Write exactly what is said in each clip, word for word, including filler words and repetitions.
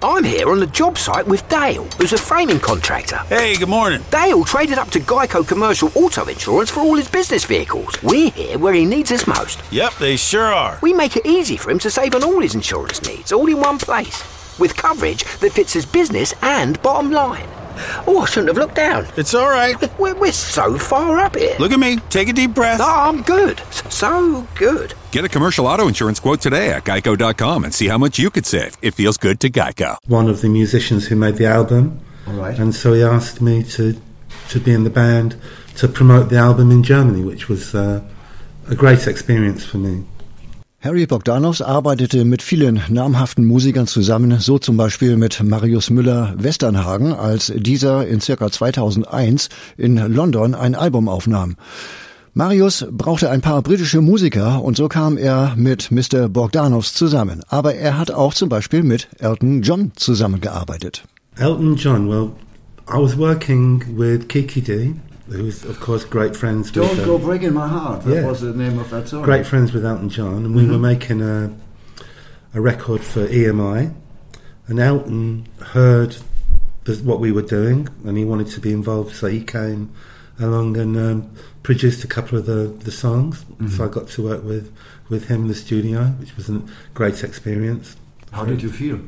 I'm here on the job site with Dale, who's a framing contractor. Hey, good morning. Dale traded up to Geico Commercial Auto Insurance for all his business vehicles. We're here where he needs us most. Yep, they sure are. We make it easy for him to save on all his insurance needs, all in one place, with coverage that fits his business and bottom line. Oh, I shouldn't have looked down. It's all right. We're, we're so far up here. Look at me. Take a deep breath. No, I'm good. So good. Get a commercial auto insurance quote today at geico dot com and see how much you could save. It feels good to Geico. One of the musicians who made the album. All right. And so he asked me to, to be in the band to promote the album in Germany, which was uh, a great experience for me. Harry Bogdanus arbeitete mit vielen namhaften Musikern zusammen, so zum Beispiel mit Marius Müller-Westernhagen, als dieser in circa zweitausendeins in London ein Album aufnahm. Marius brauchte ein paar britische Musiker und so kam er mit Mister Bogdanus zusammen. Aber er hat auch zum Beispiel mit Elton John zusammengearbeitet. Elton John, well, I was working with Kiki D, who's of course great friends with... Don't um, Go Breaking My Heart, that yeah, was the name of that song. Great friends with Elton John, and we mm-hmm. were making a, a record for E M I, and Elton heard the, what we were doing, and he wanted to be involved, so he came along and um, produced a couple of the, the songs, mm-hmm. so I got to work with, with him in the studio, which was a great experience. How did you feel?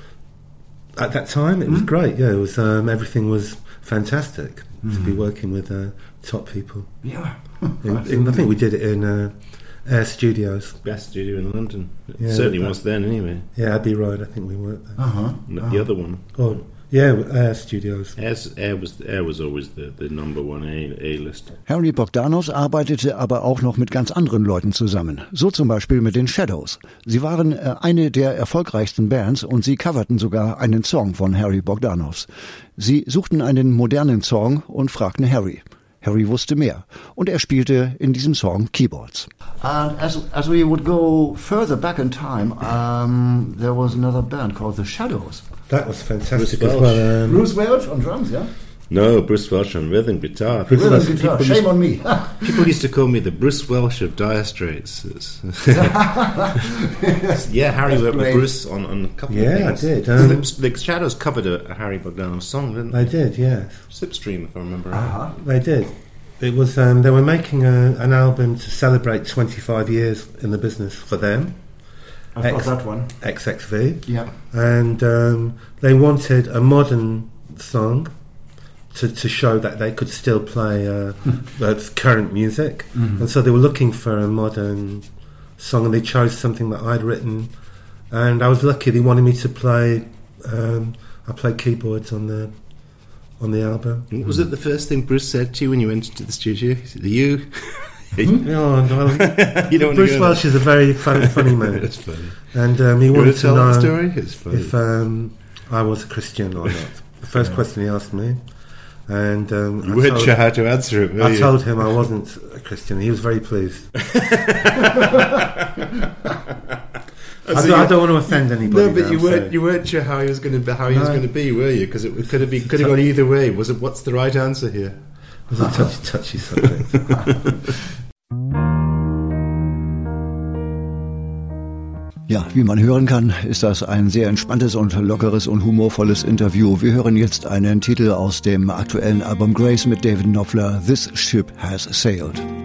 At that time, it mm-hmm. was great, yeah, it was, um, everything was fantastic. Mm-hmm. To be working with uh, top people. Yeah. in, in, I think we did it in uh, Air Studios. Best studio in London. It yeah, certainly that, was then, anyway. Yeah, Abbey Road, I think we worked there. Uh-huh. The uh-huh. other one. Oh, yeah, Air Studios. Air's, Air, was, Air was always the, the number one A, A-list. Harry Bogdanus arbeitete aber auch noch mit ganz anderen Leuten zusammen. So zum Beispiel mit den Shadows. Sie waren äh, eine der erfolgreichsten Bands und sie coverten sogar einen Song von Harry Bogdanus. Sie suchten einen modernen Song und fragten Harry. Harry wusste mehr und er spielte in diesem Song Keyboards. And as as we would go further back in time, um, there was another band called The Shadows. That was fantastic Bruce as well. Um, Bruce Welch on drums, yeah? No, Bruce Welch on rhythm guitar. Rhythm People, guitar, people shame used, on me. People used to call me the Bruce Welch of Dire Straits. Yeah, Harry worked with Bruce on, on a couple yeah, of things. Yeah, I did. Um, the, the Shadows covered a, a Harry Bogdanus song, didn't they? They did, yeah. Slipstream, if I remember right. Uh-huh. They did. It was. Um, they were making a, an album to celebrate twenty-five years in the business for them. I X, thought that one. X X V. Yeah. And um, they wanted a modern song to, to show that they could still play uh, current music. Mm-hmm. And so they were looking for a modern song, and they chose something that I'd written. And I was lucky; they wanted me to play. Um, I played keyboards on the on the album. Was it the first thing Bruce said to you when you went into the studio? He said, "Are you?" No, no. You don't Bruce Welch is a very funny, funny man. It's funny. And um, he you wanted to tell know the story? It's funny. if um, I was a Christian or not. The first yeah. question he asked me. And um, you weren't sure how to answer it, were I you? told him I wasn't a Christian. He was very pleased. I, do, I don't want to offend anybody. No, but now, you weren't. So. You weren't sure how he was going to how he no. was going to be, were you? Because it could have been could have gone either way. Was it? What's the right answer here? It was a touchy, touchy subject. Ja, wie man hören kann, ist das ein sehr entspanntes und lockeres und humorvolles Interview. Wir hören jetzt einen Titel aus dem aktuellen Album Grace mit David Knopfler, This Ship Has Sailed.